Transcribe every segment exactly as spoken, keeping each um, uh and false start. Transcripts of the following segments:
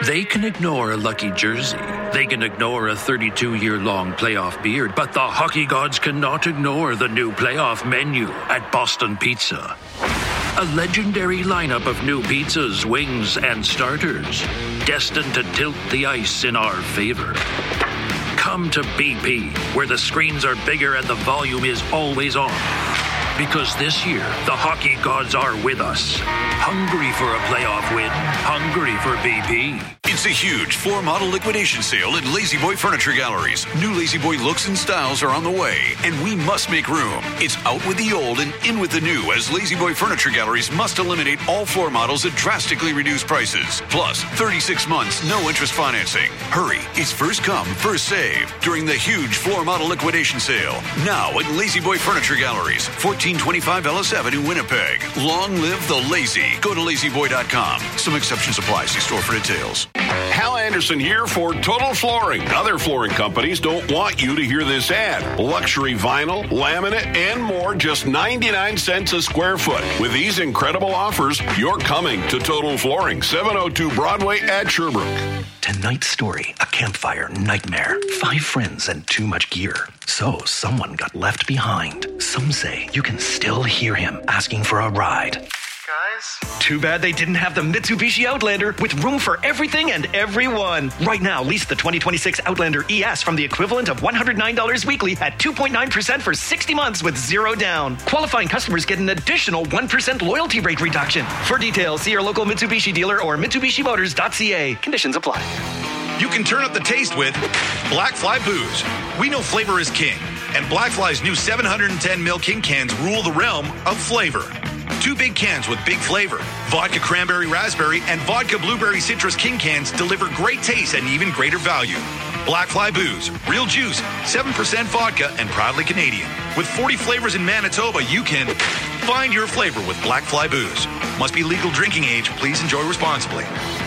They can ignore a lucky jersey. They can ignore a thirty-two-year-long playoff beard. But the hockey gods cannot ignore the new playoff menu at Boston Pizza. A legendary lineup of new pizzas, wings, and starters, destined to tilt the ice in our favor. Come to B P, where the screens are bigger and the volume is always on. Because this year, the hockey gods are with us. Hungry for a playoff win. Hungry for B P. It's a huge floor-model liquidation sale at Lazy Boy Furniture Galleries. New Lazy Boy looks and styles are on the way, and we must make room. It's out with the old and in with the new, as Lazy Boy Furniture Galleries must eliminate all floor models at drastically reduced prices. Plus, thirty-six months, no interest financing. Hurry, it's first come, first save during the huge floor model liquidation sale. Now at Lazy Boy Furniture Galleries, fourteen twenty-five Ellis Avenue, Winnipeg. Long live the lazy. Go to lazy boy dot com. Some exceptions apply. See store for details. Hal Anderson here for Total Flooring. Other flooring companies don't want you to hear this ad. Luxury vinyl, laminate, and more, just ninety-nine cents a square foot. With these incredible offers, you're coming to Total Flooring, seven oh two Broadway at Sherbrooke. Tonight's story, a campfire nightmare. Five friends and too much gear. So someone got left behind. Some say you can still hear him asking for a ride. Guys? Too bad they didn't have the Mitsubishi Outlander with room for everything and everyone. Right now, lease the twenty twenty-six Outlander E S from the equivalent of one hundred nine dollars weekly at two point nine percent for sixty months with zero down. Qualifying customers get an additional one percent loyalty rate reduction. For details, see your local Mitsubishi dealer or Mitsubishi Motors dot C A. Conditions apply. You can turn up the taste with Black Fly Booze. We know flavor is king, and Black Fly's new seven hundred ten milliliter King cans rule the realm of flavor. Two big cans with big flavor. Vodka Cranberry Raspberry and Vodka Blueberry Citrus King cans deliver great taste and even greater value. Black Fly Booze, real juice, seven percent vodka, and proudly Canadian. With forty flavors in Manitoba, you can find your flavor with Black Fly Booze. Must be legal drinking age. Please enjoy responsibly.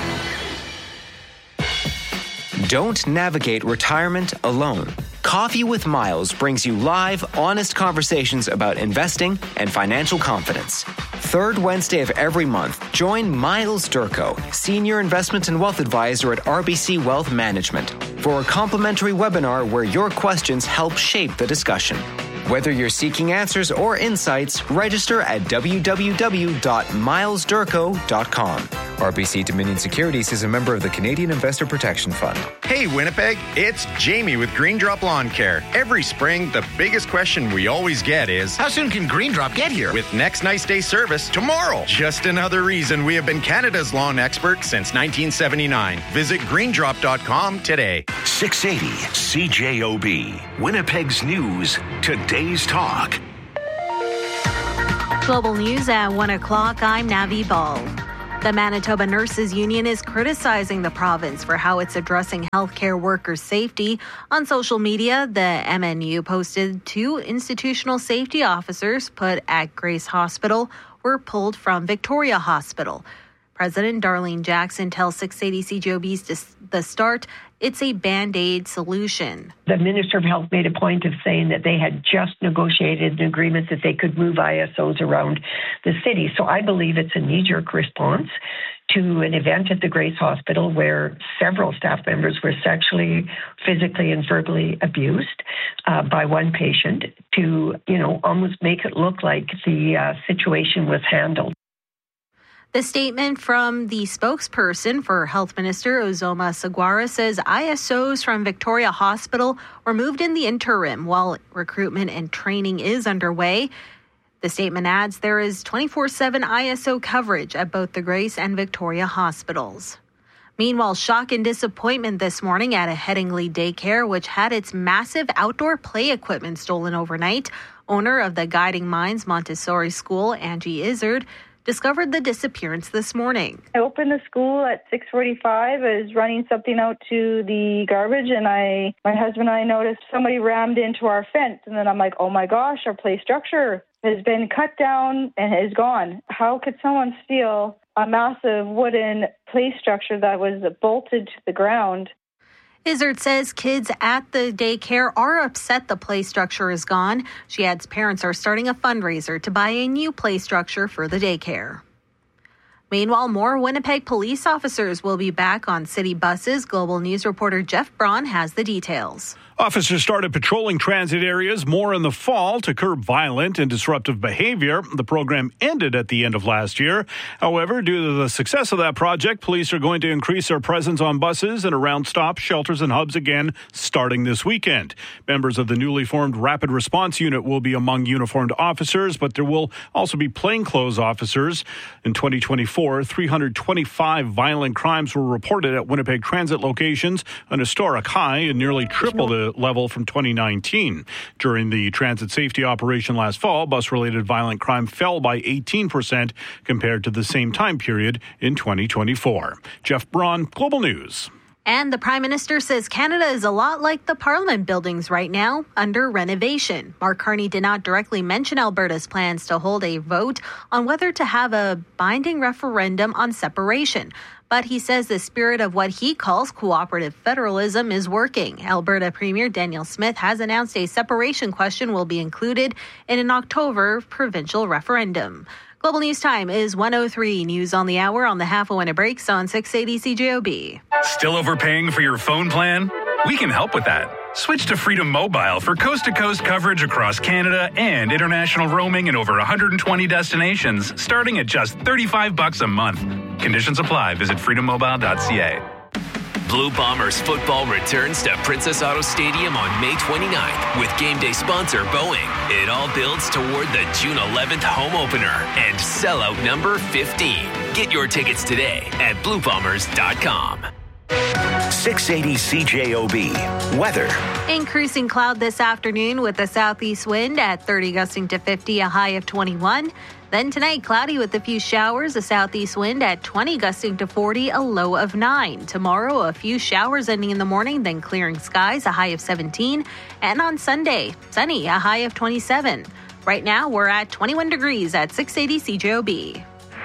Don't navigate retirement alone. Coffee with Miles brings you live, honest conversations about investing and financial confidence. Third Wednesday of every month, join Miles Durko, Senior Investment and Wealth Advisor at R B C Wealth Management, for a complimentary webinar where your questions help shape the discussion. Whether you're seeking answers or insights, register at w w w dot miles durko dot com. R B C Dominion Securities is a member of the Canadian Investor Protection Fund. Hey Winnipeg, it's Jamie with Green Drop Lawn Care. Every spring, the biggest question we always get is, how soon can Green Drop get here? With next nice day service tomorrow. Just another reason we have been Canada's lawn expert since nineteen seventy-nine. Visit green drop dot com today. six eighty C J O B, Winnipeg's News, today's talk. Global News at one o'clock. I'm Navi Ball. The Manitoba Nurses Union is criticizing the province for how it's addressing healthcare workers' safety. On social media, the M N U posted two institutional safety officers put at Grace Hospital were pulled from Victoria Hospital. President Darlene Jackson tells six eighty C J O B's The Start it's a Band-Aid solution. The Minister of Health made a point of saying that they had just negotiated an agreement that they could move I S Os around the city. So I believe it's a knee-jerk response to an event at the Grace Hospital where several staff members were sexually, physically, and verbally abused uh, by one patient to, you know, almost make it look like the uh, situation was handled. The statement from the spokesperson for Health Minister Uzoma Saguara says I S Os from Victoria Hospital were moved in the interim while recruitment and training is underway. The statement adds there is twenty-four seven I S O coverage at both the Grace and Victoria hospitals. Meanwhile, shock and disappointment this morning at a Headingley daycare, which had its massive outdoor play equipment stolen overnight. Owner of the Guiding Minds Montessori School, Angie Izzard, discovered the disappearance this morning. I opened the school at six forty-five. I was running something out to the garbage, and I, my husband and I noticed somebody rammed into our fence. And then I'm like, oh my gosh, our play structure has been cut down and is gone. How could someone steal a massive wooden play structure that was bolted to the ground? Izzard says kids at the daycare are upset the play structure is gone. She adds parents are starting a fundraiser to buy a new play structure for the daycare. Meanwhile, more Winnipeg police officers will be back on city buses. Global News reporter Jeff Braun has the details. Officers started patrolling transit areas more in the fall to curb violent and disruptive behavior. The program ended at the end of last year. However, due to the success of that project, police are going to increase their presence on buses and around stops, shelters, and hubs again starting this weekend. Members of the newly formed Rapid Response Unit will be among uniformed officers, but there will also be plainclothes officers. In twenty twenty-four, three hundred twenty-five violent crimes were reported at Winnipeg transit locations, an historic high and nearly triple the level from twenty nineteen. During the transit safety operation last fall, bus-related violent crime fell by eighteen percent compared to the same time period in twenty twenty-four. Jeff Braun, Global News. And the Prime Minister says Canada is a lot like the Parliament buildings right now, under renovation. Mark Carney did not directly mention Alberta's plans to hold a vote on whether to have a binding referendum on separation. But he says the spirit of what he calls cooperative federalism is working. Alberta Premier Danielle Smith has announced a separation question will be included in an October provincial referendum. Global News Time is one oh three. News on the hour on the half when it breaks on six eighty C J O B. Still overpaying for your phone plan? We can help with that. Switch to Freedom Mobile for coast-to-coast coverage across Canada and international roaming in over one hundred twenty destinations, starting at just thirty-five bucks a month. Conditions apply. Visit freedom mobile dot c a. Blue Bombers football returns to Princess Auto Stadium on May twenty-ninth with game day sponsor Boeing. It all builds toward the June eleventh home opener and sellout number fifteen. Get your tickets today at blue bombers dot com. six eighty C J O B. Weather. Increasing cloud this afternoon with a southeast wind at thirty gusting to fifty, a high of twenty-one. Then tonight, cloudy with a few showers, a southeast wind at twenty gusting to forty, a low of nine. Tomorrow, a few showers ending in the morning, then clearing skies, a high of seventeen. And on Sunday, sunny, a high of twenty-seven. Right now, we're at twenty-one degrees at six eighty C J O B.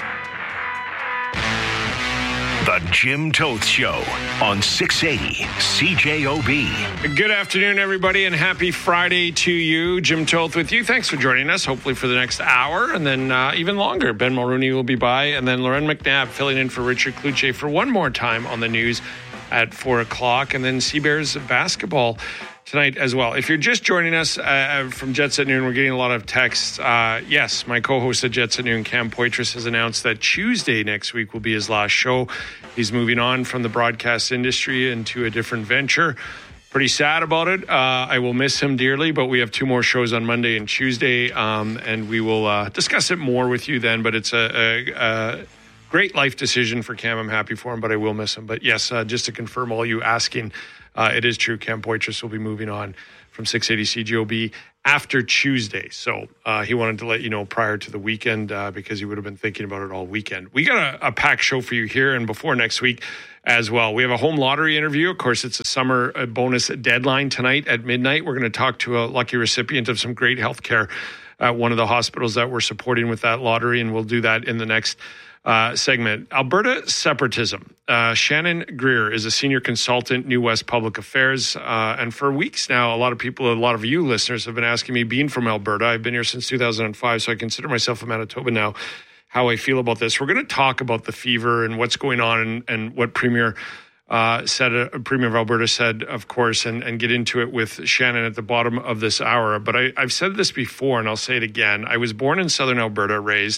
The Jim Toth Show on six eighty C J O B. Good afternoon, everybody, and happy Friday to you. Jim Toth with you. Thanks for joining us, hopefully for the next hour, and then uh, even longer. Ben Mulrooney will be by, and then Lauren McNabb filling in for Richard Kluche for one more time on the news at four o'clock, and then Seabears basketball tonight as well. If you're just joining us uh, from Jets at Noon, we're getting a lot of texts. Uh, yes, my co-host at Jets at Noon, Cam Poitras, has announced that Tuesday next week will be his last show. He's moving on from the broadcast industry into a different venture. Pretty sad about it. Uh, I will miss him dearly, but we have two more shows on Monday and Tuesday, um, and we will uh, discuss it more with you then. But it's a, a, a great life decision for Cam. I'm happy for him, but I will miss him. But yes, uh, just to confirm all you asking, Uh, it is true. Cam Poitras will be moving on from six eighty C J O B after Tuesday. So uh, he wanted to let you know prior to the weekend uh, because he would have been thinking about it all weekend. We got a, a packed show for you here and before next week as well. We have a home lottery interview. Of course, it's a summer bonus deadline tonight at midnight. We're going to talk to a lucky recipient of some great health care at one of the hospitals that we're supporting with that lottery, and we'll do that in the next Uh, segment. Alberta separatism. Uh, Shannon Greer is a senior consultant, New West Public Affairs. Uh, and for weeks now, a lot of people, a lot of you listeners have been asking me, being from Alberta, I've been here since two thousand five, so I consider myself a Manitoban now, how I feel about this. We're going to talk about the fever and what's going on and, and what Premier uh, said, uh, Premier of Alberta said, of course, and, and get into it with Shannon at the bottom of this hour. But I, I've said this before, and I'll say it again. I was born in Southern Alberta, raised.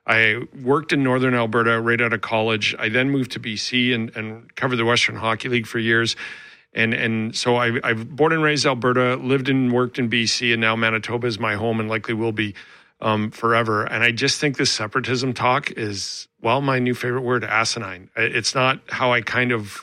I worked in Northern Alberta right out of college. I then moved to B C and, and covered the Western Hockey League for years. And and so I, I've born and raised Alberta, lived and worked in B C, and now Manitoba is my home and likely will be um, forever. And I just think this separatism talk is, well, my new favorite word, asinine. It's not how I kind of,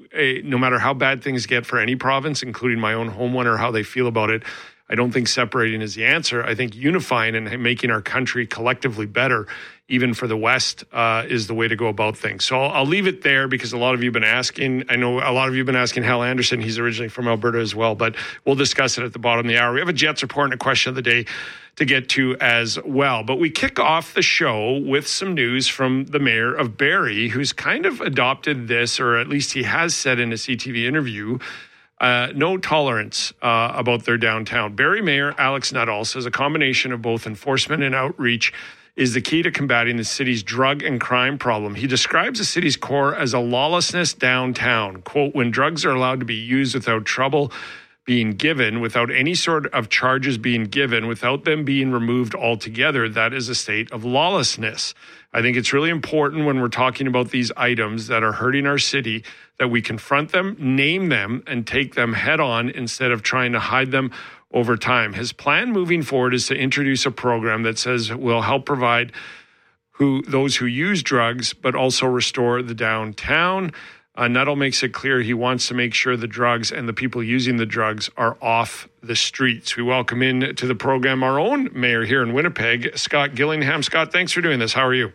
no matter how bad things get for any province, including my own home one, or how they feel about it, I don't think separating is the answer. I think unifying and making our country collectively better, even for the West, uh, is the way to go about things. So I'll, I'll leave it there because a lot of you have been asking. I know a lot of you have been asking Hal Anderson. He's originally from Alberta as well, but we'll discuss it at the bottom of the hour. We have a Jets report and a question of the day to get to as well. But we kick off the show with some news from the mayor of Barrie, who's kind of adopted this, or at least he has said in a C T V interview, Uh, no tolerance uh, about their downtown. Barrie Mayor Alex Nuttall says a combination of both enforcement and outreach is the key to combating the city's drug and crime problem. He describes the city's core as a lawlessness downtown. Quote, when drugs are allowed to be used without trouble being given, without any sort of charges being given, without them being removed altogether, that is a state of lawlessness. I think it's really important when we're talking about these items that are hurting our city that we confront them, name them, and take them head on instead of trying to hide them over time. His plan moving forward is to introduce a program that says we'll help provide who those who use drugs, but also restore the downtown. Uh, Nuttall makes it clear he wants to make sure the drugs and the people using the drugs are off the streets. We welcome in to the program our own mayor here in Winnipeg, Scott Gillingham. Scott, thanks for doing this. How are you?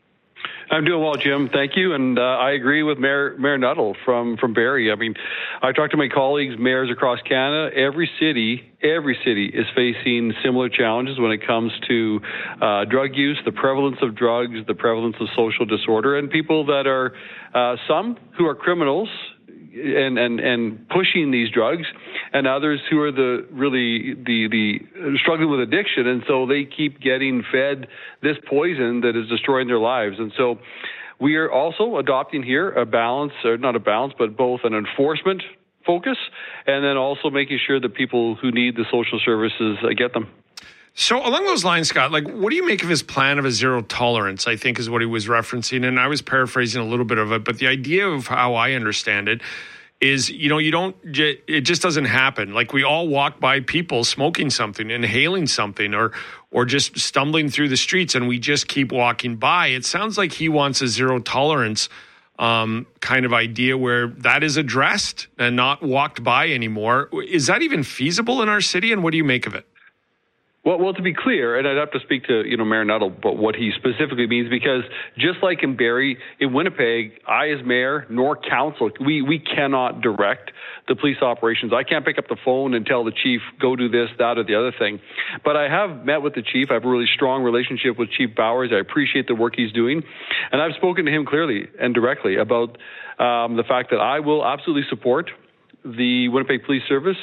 I'm doing well, Jim. Thank you. And uh, I agree with Mayor, Mayor Nuttall from, from Barrie. I mean, I talked to my colleagues, mayors across Canada. Every city, every city is facing similar challenges when it comes to uh, drug use, the prevalence of drugs, the prevalence of social disorder, and people that are, uh, some who are criminals and, and, and pushing these drugs, and others who are the really the, the struggling with addiction. And so they keep getting fed this poison that is destroying their lives. And so we are also adopting here a balance, or not a balance, but both an enforcement focus and then also making sure that people who need the social services uh, get them. So along those lines, Scott, like, what do you make of his plan of a zero tolerance, I think is what he was referencing. And I was paraphrasing a little bit of it, but the idea of how I understand it is, you know, you don't, it just doesn't happen. Like, we all walk by people smoking something, inhaling something, or, or just stumbling through the streets, and we just keep walking by. It sounds like he wants a zero tolerance um, kind of idea where that is addressed and not walked by anymore. Is that even feasible in our city? And what do you make of it? Well, well, to be clear, and I'd have to speak to, you know, Mayor Nuttall, but what he specifically means, because just like in Barrie, in Winnipeg, I as mayor nor council, we, we cannot direct the police operations. I can't pick up the phone and tell the chief, go do this, that, or the other thing. But I have met with the chief. I have a really strong relationship with Chief Bowers. I appreciate the work he's doing. And I've spoken to him clearly and directly about um, the fact that I will absolutely support the Winnipeg Police Service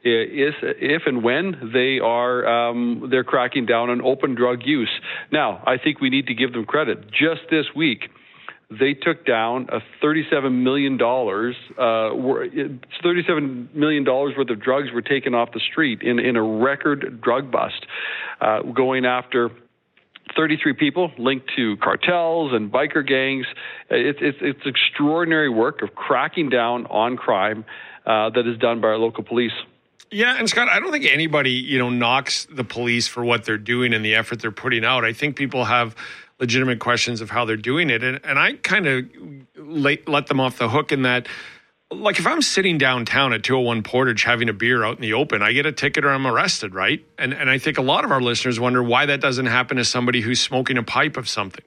is if and when they are um, they're cracking down on open drug use. Now, I think we need to give them credit. Just this week, they took down a thirty-seven million dollars uh, thirty-seven million dollars worth of drugs were taken off the street in, in a record drug bust, uh, going after thirty-three people linked to cartels and biker gangs. It's, it's, it's extraordinary work of cracking down on crime uh, that is done by our local police. Yeah, and Scott, I don't think anybody, you know, knocks the police for what they're doing and the effort they're putting out. I think people have legitimate questions of how they're doing it. And, and I kind of let, let them off the hook in that, like, if I'm sitting downtown at two oh one Portage having a beer out in the open, I get a ticket or I'm arrested, right? And and I think a lot of our listeners wonder why that doesn't happen to somebody who's smoking a pipe of something.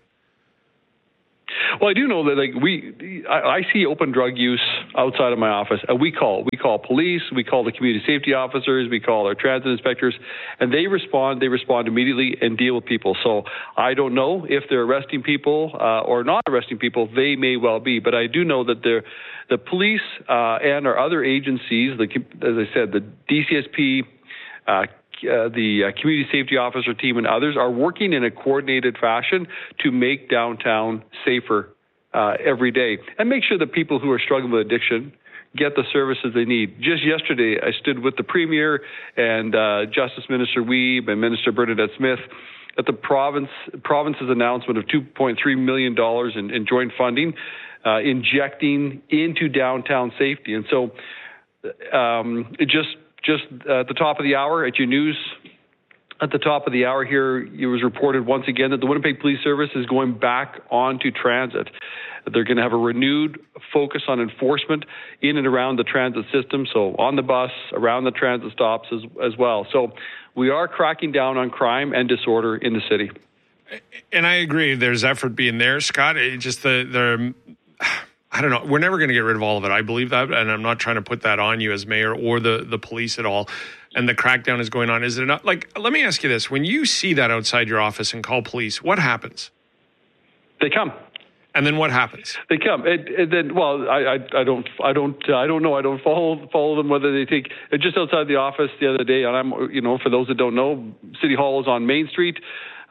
Well, I do know that, like, we, I, I see open drug use outside of my office, and we call, we call police, we call the community safety officers, we call our transit inspectors, and they respond, they respond immediately and deal with people. So I don't know if they're arresting people uh, or not arresting people. They may well be, but I do know that they're, the police uh, and our other agencies, the, as I said, the D C S P, uh, Uh, the uh, community safety officer team and others are working in a coordinated fashion to make downtown safer uh, every day and make sure that people who are struggling with addiction get the services they need. Just yesterday, I stood with the Premier and uh, Justice Minister Wiebe and Minister Bernadette Smith at the province province's announcement of two point three million dollars in, in joint funding, uh, injecting into downtown safety. And so um, it just Just at the top of the hour at your news, at the top of the hour here, it was reported once again that the Winnipeg Police Service is going back onto transit. They're going to have a renewed focus on enforcement in and around the transit system, so on the bus, around the transit stops as, as well. So we are cracking down on crime and disorder in the city. And I agree, there's effort being there, Scott. It just the the. I don't know. We're never going to get rid of all of it. I believe that, and I'm not trying to put that on you as mayor or the, the police at all. And the crackdown is going on. Is it not? Like, let me ask you this. When you see that outside your office and call police, what happens? They come. And then what happens? They come. And, and then, well, I, I, I don't, I don't, uh, I don't know. I don't follow follow them. Whether they take just outside the office the other day, and I'm, you know, for those that don't know, City Hall is on Main Street.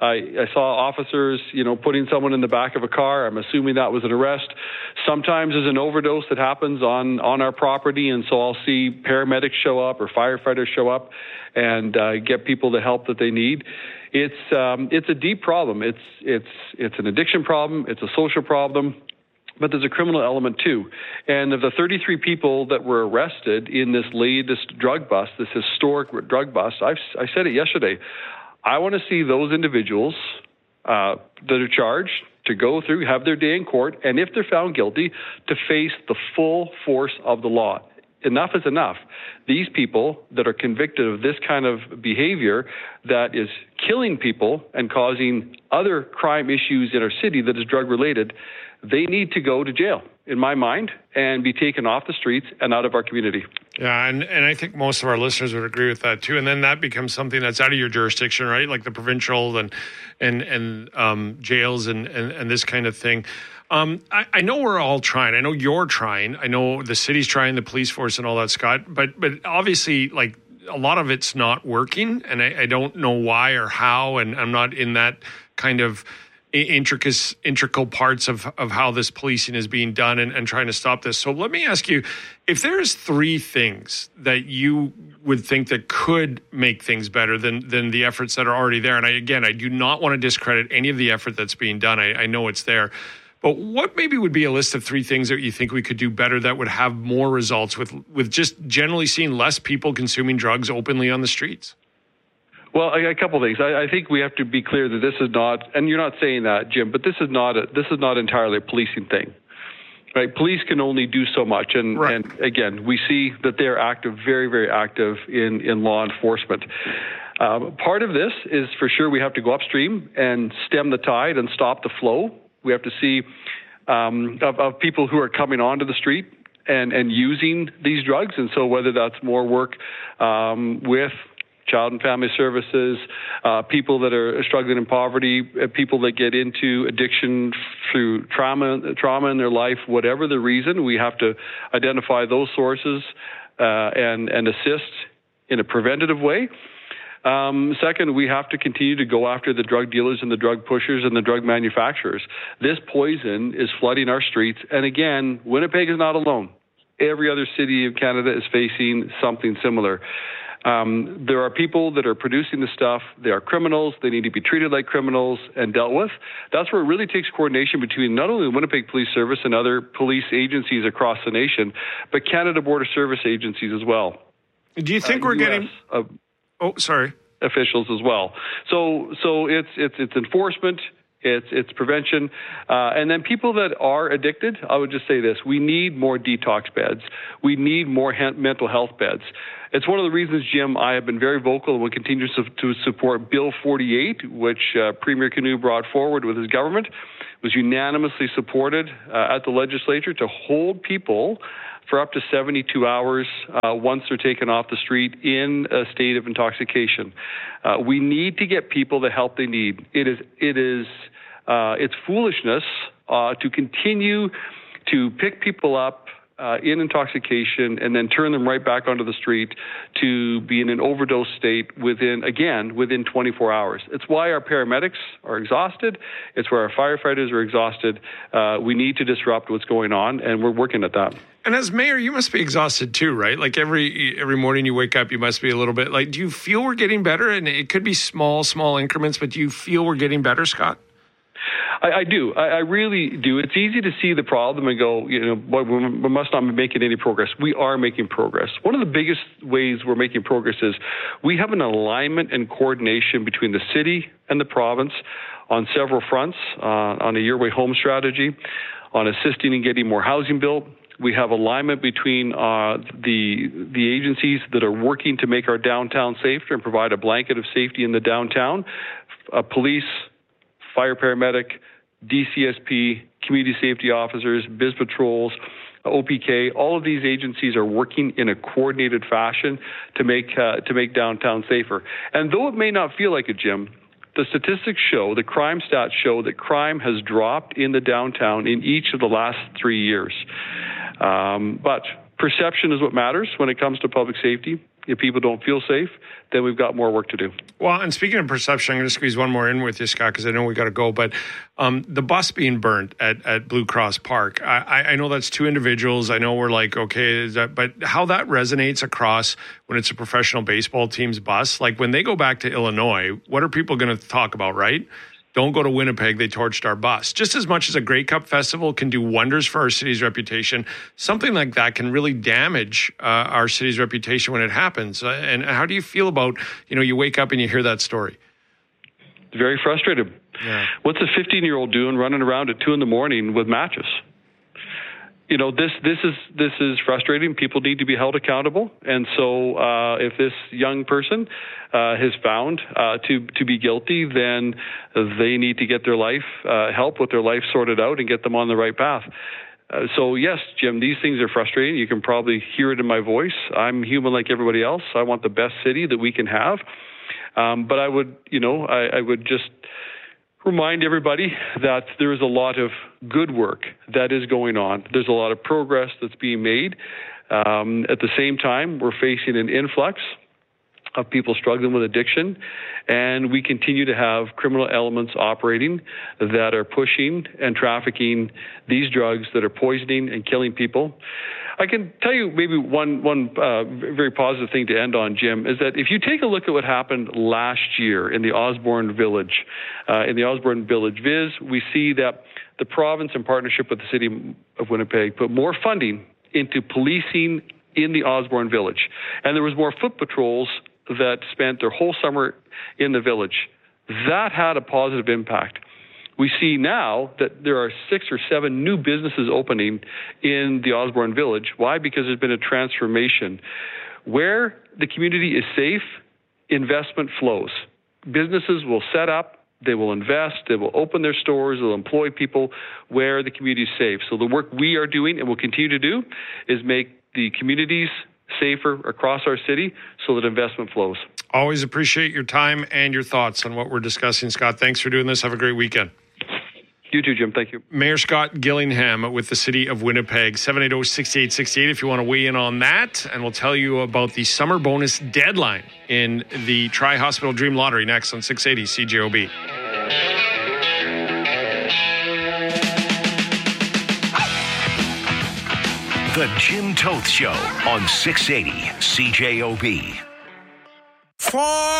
I, I saw officers, you know, putting someone in the back of a car. I'm assuming that was an arrest. Sometimes there's an overdose that happens on, on our property, and so I'll see paramedics show up or firefighters show up and uh, get people the help that they need. It's um, it's a deep problem. It's it's it's an addiction problem. It's a social problem. But there's a criminal element too. And of the thirty-three people that were arrested in this latest drug bust, this historic drug bust, I've, I said it yesterday, I want to see those individuals uh, that are charged to go through, have their day in court, and if they're found guilty, to face the full force of the law. Enough is enough. These people that are convicted of this kind of behavior that is killing people and causing other crime issues in our city that is drug-related, they need to go to jail, in my mind, and be taken off the streets and out of our community. Yeah, and, and I think most of our listeners would agree with that too. And then that becomes something that's out of your jurisdiction, right? Like the provincial and and and um, jails and, and and this kind of thing. Um, I, I know we're all trying. I know you're trying. I know the city's trying, the police force and all that, Scott. But but obviously, like a lot of it's not working, and I, I don't know why or how. And I'm not in that kind of intricate, integral parts of, of how this policing is being done and, and trying to stop this. So let me ask you, if there's three things that you would think that could make things better than than the efforts that are already there, and I, again, I do not want to discredit any of the effort that's being done. I, I know it's there. But what maybe would be a list of three things that you think we could do better that would have more results with, with just generally seeing less people consuming drugs openly on the streets? Well, a couple of things. I, I think we have to be clear that this is not, and you're not saying that, Jim, but this is not a, this is not entirely a policing thing, right? Police can only do so much, and, right. and again, we see that they're active, very, very active in, in law enforcement. Um, part of this is for sure we have to go upstream and stem the tide and stop the flow. We have to see um, of, of people who are coming onto the street and, and using these drugs, and so whether that's more work um, with Child and Family Services, uh, people that are struggling in poverty, uh, people that get into addiction through trauma, trauma in their life, whatever the reason, we have to identify those sources uh, and, and assist in a preventative way. Um, second, we have to continue to go after the drug dealers and the drug pushers and the drug manufacturers. This poison is flooding our streets. And again, Winnipeg is not alone. Every other city of Canada is facing something similar. Um, there are people that are producing the stuff. They are criminals. They need to be treated like criminals and dealt with. That's where it really takes coordination between not only the Winnipeg Police Service and other police agencies across the nation, but Canada Border Service agencies as well. Do you think uh, we're U S, getting... Uh, oh, sorry. Officials as well. So, so it's it's it's enforcement. It's it's prevention. Uh, and then people that are addicted, I would just say this, we need more detox beds. We need more he- mental health beds. It's one of the reasons, Jim, I have been very vocal and will continue to, to support Bill forty-eight, which uh, Premier Canoe brought forward with his government, was unanimously supported uh, at the legislature to hold people for up to seventy-two hours uh, once they're taken off the street in a state of intoxication. Uh, we need to get people the help they need. It is it is uh, it's foolishness uh, to continue to pick people up Uh, in intoxication and then turn them right back onto the street to be in an overdose state within, again, within twenty-four hours. It's why our paramedics are exhausted. It's where our firefighters are exhausted. Uh, we need to disrupt what's going on, and we're working at that. And as mayor, you must be exhausted too, right? Like every every morning you wake up, you must be a little bit like, do you feel we're getting better? And it could be small, small increments, but do you feel we're getting better, Scott? I, I do. I, I really do. It's easy to see the problem and go, you know, boy, we must not be making any progress. We are making progress. One of the biggest ways we're making progress is we have an alignment and coordination between the city and the province on several fronts, uh, on a Your Way Home strategy, on assisting in getting more housing built. We have alignment between uh, the the agencies that are working to make our downtown safer and provide a blanket of safety in the downtown, uh, police, fire paramedic, D C S P, community safety officers, biz patrols, O P K. All of these agencies are working in a coordinated fashion to make uh, to make downtown safer. And though it may not feel like it, Jim, the statistics show, the crime stats show that crime has dropped in the downtown in each of the last three years. Um, but perception is what matters when it comes to public safety. if people don't feel safe, then we've got more work to do. Well, and speaking of perception, I'm going to squeeze one more in with you, Scott, because I know we got to go. But um, the bus being burnt at, at Blue Cross Park, I, I know that's two individuals. I know we're like, okay, is that, but how that resonates across when it's a professional baseball team's bus, like when they go back to Illinois, what are people going to talk about, right? Don't go to Winnipeg, they torched our bus. Just as much as a Grey Cup festival can do wonders for our city's reputation, something like that can really damage uh, our city's reputation when it happens. Uh, and how do you feel about, you know, you wake up and you hear that story? Very frustrated. Yeah. What's a fifteen-year-old doing running around at two in the morning with matches? You know, this this is this is frustrating. People need to be held accountable, and so uh, if this young person uh, is found uh, to to be guilty, then they need to get their life uh, help with their life sorted out and get them on the right path. Uh, so yes, Jim, these things are frustrating. You can probably hear it in my voice. I'm human like everybody else. I want the best city that we can have, um, but I would, you know, I, I would just remind everybody that there is a lot of good work that is going on. There's a lot of progress that's being made. Um, at the same time, we're facing an influx of people struggling with addiction, and we continue to have criminal elements operating that are pushing and trafficking these drugs that are poisoning and killing people. I can tell you maybe one one uh, very positive thing to end on, Jim, is that if you take a look at what happened last year in the Osborne Village, uh, in the Osborne Village Viz, we see that the province, in partnership with the City of Winnipeg, put more funding into policing in the Osborne Village. And there was more foot patrols that spent their whole summer in the village. That had a positive impact. We see now that there are six or seven new businesses opening in the Osborne Village. Why? Because there's been a transformation. Where the community is safe, investment flows. Businesses will set up, they will invest, they will open their stores, they'll employ people where the community is safe. So the work we are doing and will continue to do is make the communities safer across our city so that investment flows. Always appreciate your time and your thoughts on what we're discussing, Scott. Thanks for doing this. Have a great weekend. You too, Jim. Thank you. Mayor Scott Gillingham with the City of Winnipeg, seven eight zero, six eight six eight if you want to weigh in on that. And we'll tell you about the summer bonus deadline in the Tri-Hospital Dream Lottery next on six eighty C J O B. The Jim Toth Show on six eighty C J O B. Four,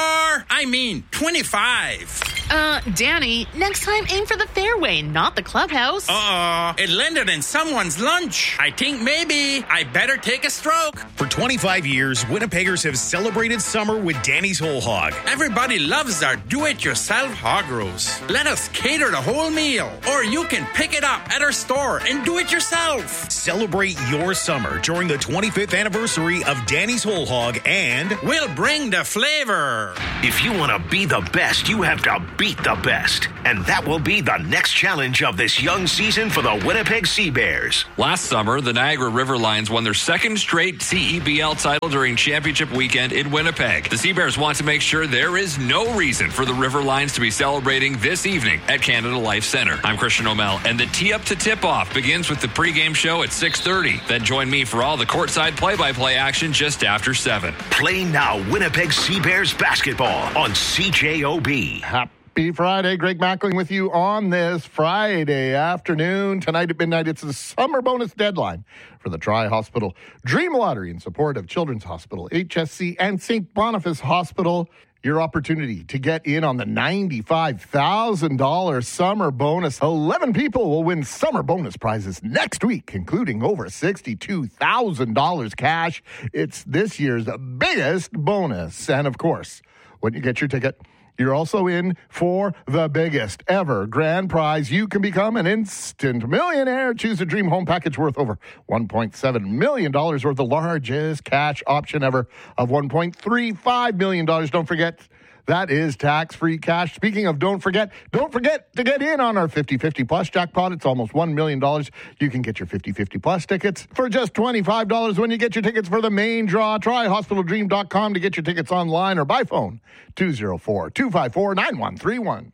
I mean twenty-five. Uh, Danny, next time aim for the fairway, not the clubhouse. Uh-oh, it landed in someone's lunch. I think maybe I better take a stroke. For twenty-five years, Winnipeggers have celebrated summer with Danny's Whole Hog. Everybody loves our do-it-yourself hog roast. Let us cater the whole meal, or you can pick it up at our store and do it yourself. Celebrate your summer during the twenty-fifth anniversary of Danny's Whole Hog, and we'll bring the flavor. If you want to be the best, you have to beat the best. And that will be the next challenge of this young season for the Winnipeg Sea Bears. Last summer, the Niagara River Lions won their second straight C E B L title during championship weekend in Winnipeg. The Sea Bears want to make sure there is no reason for the River Lions to be celebrating this evening at Canada Life Centre. I'm Christian O'Mell, and the tee up to tip-off begins with the pregame show at six thirty. Then join me for all the courtside play-by-play action just after seven. Play now Winnipeg Sea Bears basketball on C J O B. Happy Friday. Greg Mackling with you on this Friday afternoon. Tonight at midnight, it's the summer bonus deadline for the Tri-Hospital Dream Lottery in support of Children's Hospital, H S C, and Saint Boniface Hospital. Your opportunity to get in on the ninety-five thousand dollars summer bonus. eleven people will win summer bonus prizes next week, including over sixty-two thousand dollars cash. It's this year's biggest bonus. And of course, when you get your ticket, you're also in for the biggest ever grand prize. You can become an instant millionaire. Choose a dream home package worth over one point seven million dollars, or the largest cash option ever of one point three five million dollars. Don't forget, that is tax-free cash. Speaking of don't forget, don't forget to get in on our fifty fifty Plus jackpot. It's almost one million dollars. You can get your fifty fifty Plus tickets for just twenty-five dollars when you get your tickets for the main draw. Try hospital dream dot com to get your tickets online or by phone. two oh four, two five four, nine one three one.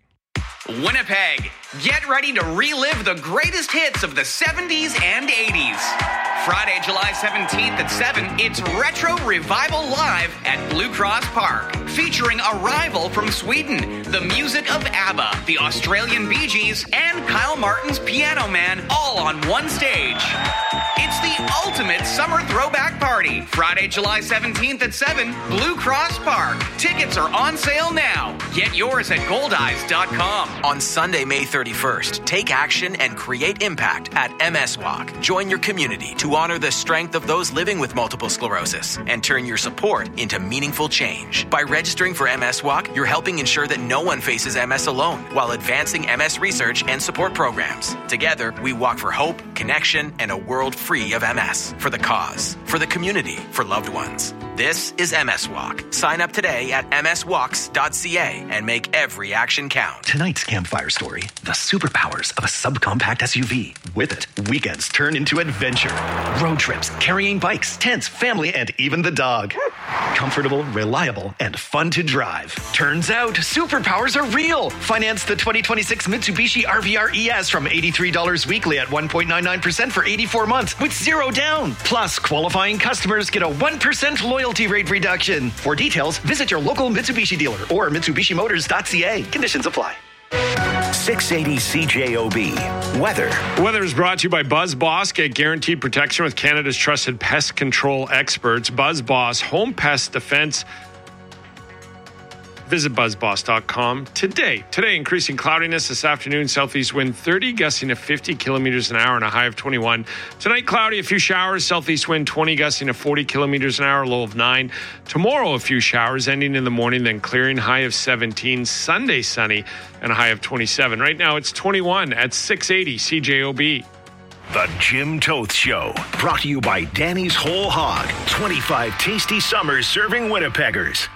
Winnipeg, get ready to relive the greatest hits of the seventies and eighties. Friday, July seventeenth at seven, it's Retro Revival Live at Blue Cross Park, featuring a rival from Sweden, the music of ABBA, the Australian Bee Gees, and Kyle Martin's Piano Man, all on one stage. It's the ultimate summer throwback party. Friday, July seventeenth at seven, Blue Cross Park. Tickets are on sale now. Get yours at gold eyes dot com. On Sunday, May thirty-first, take action and create impact at M S Walk. Join your community to honor the strength of those living with multiple sclerosis and turn your support into meaningful change. By registering for M S Walk, you're helping ensure that no one faces M S alone while advancing M S research and support programs. Together, we walk for hope, connection, and a world free of M S. For the cause, for the community, for loved ones. This is M S Walk. Sign up today at m s walks dot c a and make every action count. Tonight's campfire story, the superpowers of a subcompact S U V. With it, weekends turn into adventure. Road trips, carrying bikes, tents, family, and even the dog. Comfortable, reliable, and fun to drive. Turns out, superpowers are real. Finance the twenty twenty-six Mitsubishi R V R E S from eighty-three dollars weekly at one point nine nine percent for eighty-four months with zero down. Plus, qualifying customers get a one percent loyalty rate reduction. For details, visit your local Mitsubishi dealer or mitsubishi motors dot c a. Conditions apply. six eighty C J O B. Weather. Weather is brought to you by BuzzBoss. Get guaranteed protection with Canada's trusted pest control experts. BuzzBoss Home Pest Defense. Visit buzz boss dot com today. Today, increasing cloudiness this afternoon. Southeast wind thirty, gusting to fifty kilometers an hour and a high of twenty-one. Tonight, cloudy, a few showers. Southeast wind twenty, gusting to forty kilometers an hour, low of nine. Tomorrow, a few showers, ending in the morning, then clearing, high of seventeen. Sunday, sunny, and a high of twenty-seven. Right now, it's twenty-one at six eighty C J O B. The Jim Toth Show, brought to you by Danny's Whole Hog. twenty-five tasty summers serving Winnipeggers.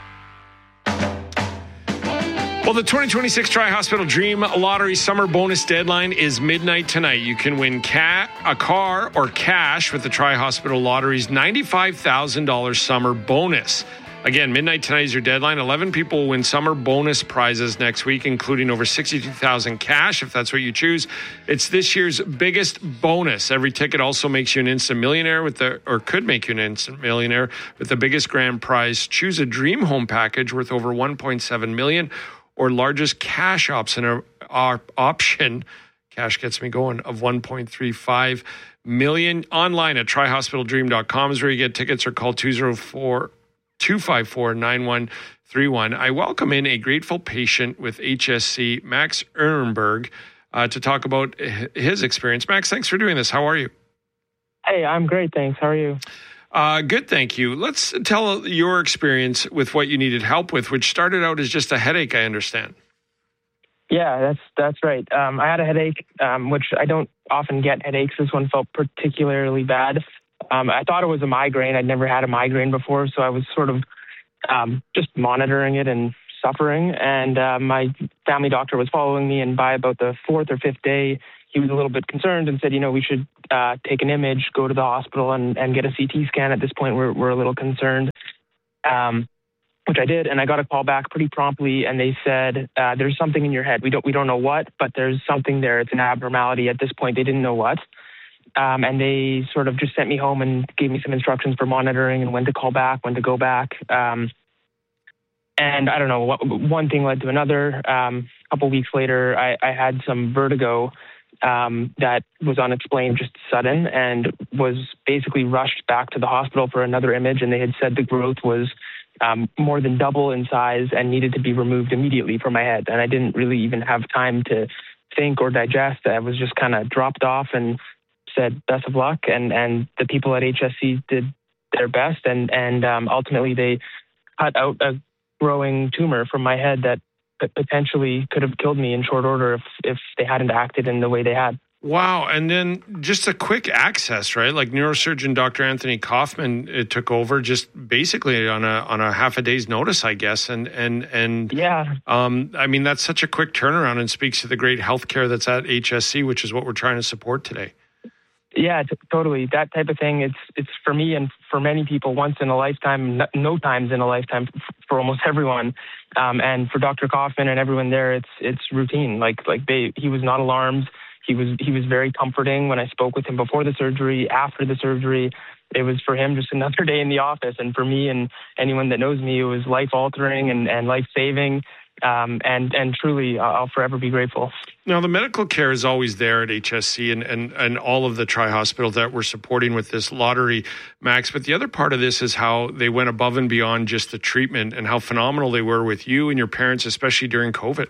Well, the twenty twenty-six Tri-Hospital Dream Lottery Summer Bonus deadline is midnight tonight. You can win ca- a car or cash with the Tri-Hospital Lottery's ninety-five thousand dollars summer bonus. Again, midnight tonight is your deadline. eleven people will win summer bonus prizes next week, including over sixty-two thousand dollars cash, if that's what you choose. It's this year's biggest bonus. Every ticket also makes you an instant millionaire with the, or could make you an instant millionaire with the biggest grand prize. Choose a dream home package worth over one point seven million dollars. Or largest cash option, option, cash gets me going, of one point three five million dollars. Online at tri hospital dream dot com is where you get tickets, or call two oh four, two five four, nine one three one. I welcome in a grateful patient with H S C, Max Ehrenberg, uh, to talk about his experience. Max, thanks for doing this. How are you? Hey, I'm great, thanks. How are you? Uh, good, thank you. Let's tell your experience with what you needed help with, which started out as just a headache, I understand. Yeah, that's that's right. Um, I had a headache, um, which I don't often get headaches. This one felt particularly bad. Um, I thought it was a migraine. I'd never had a migraine before, so I was sort of um, just monitoring it and suffering. And uh, my family doctor was following me, and by about the fourth or fifth day, he was a little bit concerned and said, you know, we should uh, take an image, go to the hospital and, and get a C T scan. At this point, we're, we're a little concerned, um, which I did. And I got a call back pretty promptly. And they said, uh, there's something in your head. We don't we don't know what, but there's something there. It's an abnormality. At this point, they didn't know what. Um, and they sort of just sent me home and gave me some instructions for monitoring and when to call back, when to go back. Um, and I don't know, what, one thing led to another. Um, a couple weeks later, I, I had some vertigo Um, that was unexplained, just sudden, and was basically rushed back to the hospital for another image. And they had said the growth was um, more than double in size and needed to be removed immediately from my head. And I didn't really even have time to think or digest. I was just kind of dropped off and said, best of luck. And, and the people at H S C did their best. And, and um, ultimately they cut out a growing tumor from my head that that potentially could have killed me in short order if, if they hadn't acted in the way they had. Wow. And then just a quick access, right? Like neurosurgeon Doctor Anthony Kaufman, it took over just basically on a on a half a day's notice, I guess. And and and yeah, um, I mean, that's such a quick turnaround and speaks to the great healthcare that's at H S C, which is what we're trying to support today. Yeah, t- totally. That type of thing. It's it's for me and for many people once in a lifetime, no, no times in a lifetime f- for almost everyone. Um, and for Doctor Kaufman and everyone there, it's it's routine. Like like they, he was not alarmed. he was he was very comforting when I spoke with him before the surgery, after the surgery. It was for him just another day in the office. And for me and anyone that knows me, it was life-altering and, and life-saving. Um, and, and truly, I'll forever be grateful. Now, the medical care is always there at H S C and, and, and all of the tri-hospitals that we're supporting with this lottery, Max. But the other part of this is how they went above and beyond just the treatment and how phenomenal they were with you and your parents, especially during COVID.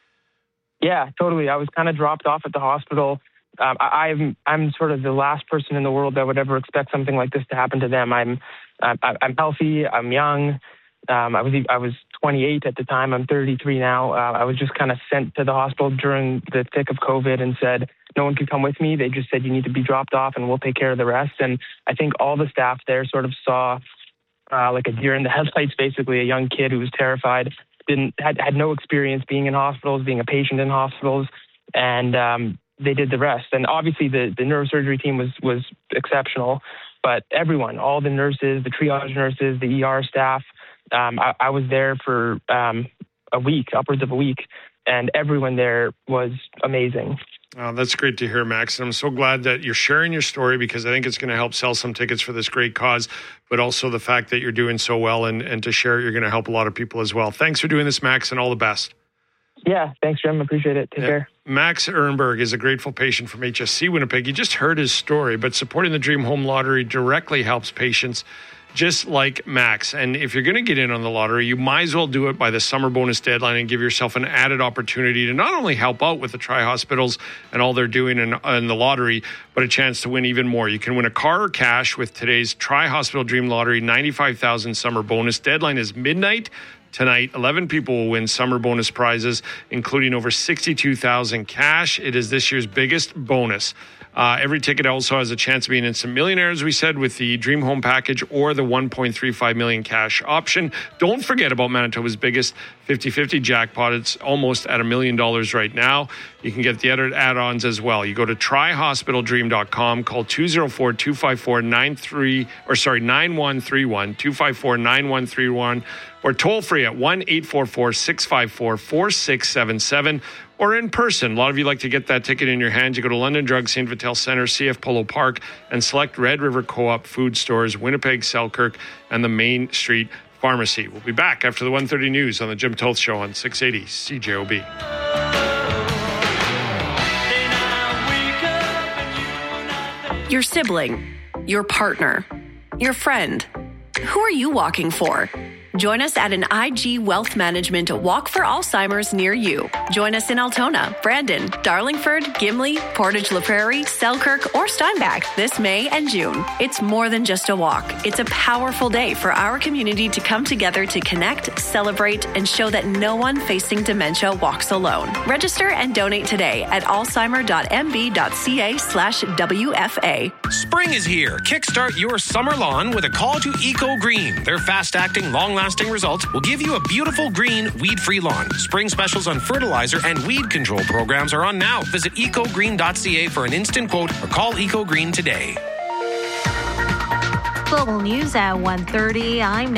Yeah, totally. I was kind of dropped off at the hospital. Um, I, I'm I'm sort of the last person in the world that would ever expect something like this to happen to them. I'm I, I'm healthy. I'm young. Um, I was I was twenty-eight at the time. I'm thirty-three now. Uh, I was just kind of sent to the hospital during the thick of COVID and said no one could come with me. They just said you need to be dropped off and we'll take care of the rest. And I think all the staff there sort of saw uh, like a deer in the headlights, basically a young kid who was terrified, didn't had, had no experience being in hospitals, being a patient in hospitals, and um, they did the rest. And obviously the, the neurosurgery team was, was exceptional, but everyone, all the nurses, the triage nurses, the E R staff, um, I, I was there for um, a week, upwards of a week, and everyone there was amazing. Oh, that's great to hear, Max. And I'm so glad that you're sharing your story because I think it's going to help sell some tickets for this great cause, but also the fact that you're doing so well and, and to share it, you're going to help a lot of people as well. Thanks for doing this, Max, and all the best. Yeah, thanks, Jim. Appreciate it. Take yeah. care. Max Ehrenberg is a grateful patient from H S C Winnipeg. You just heard his story, but supporting the Dream Home Lottery directly helps patients just like Max. And if you're going to get in on the lottery, you might as well do it by the summer bonus deadline and give yourself an added opportunity to not only help out with the tri-hospitals and all they're doing in, in the lottery, but a chance to win even more. You can win a car or cash with today's Tri-Hospital Dream Lottery ninety-five thousand summer bonus. Deadline is midnight tonight. eleven people will win summer bonus prizes, including over sixty-two thousand cash. It is this year's biggest bonus. Uh, every ticket also has a chance of being instant millionaire, as we said, with the Dream Home package or the one point three five million cash option. Don't forget about Manitoba's biggest fifty-fifty jackpot. It's almost at a million dollars right now. You can get the other add-ons as well. You go to tri hospital dream dot com, call two oh four, two five four, nine three or sorry, nine one three one, two five four, nine one three one, or toll free at one eight four four, six five four, four six seven seven. Or in person. A lot of you like to get that ticket in your hands. You go to London Drugs, Saint Vital Centre, C F Polo Park, and select Red River Co-op food stores, Winnipeg, Selkirk, and the Main Street Pharmacy. We'll be back after the one thirty news on the Jim Toth Show on six eighty C J O B. Your sibling, your partner, your friend. Who are you walking for? Join us at an I G Wealth Management Walk for Alzheimer's near you. Join us in Altona, Brandon, Darlingford, Gimli, Portage La Prairie, Selkirk, or Steinbach this May and June. It's more than just a walk. It's a powerful day for our community to come together to connect, celebrate, and show that no one facing dementia walks alone. Register and donate today at alzheimer.mb.ca slash WFA. Spring is here. Kickstart your summer lawn with a call to Eco Green. Their fast-acting, long-lasting results will give you a beautiful green, weed-free lawn. Spring specials on fertilizer and weed control programs are on now. Visit eco green dot c a for an instant quote or call Eco Green today. Global news at one thirty. I'm